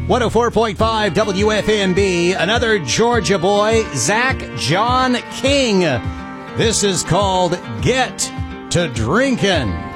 104.5 WFMB, another Georgia boy, Zach John King. This is called Get to Drinkin'.